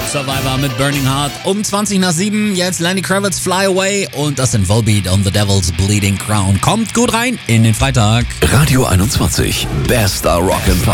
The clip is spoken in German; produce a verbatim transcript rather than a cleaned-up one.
Survivor mit Burning Heart. Um zwanzig nach sieben, jetzt Lenny Kravitz, Fly Away und das sind Volbeat on the Devil's Bleeding Crown. Kommt gut rein in den Freitag. Radio einundzwanzig, bester Rock'n'Pop.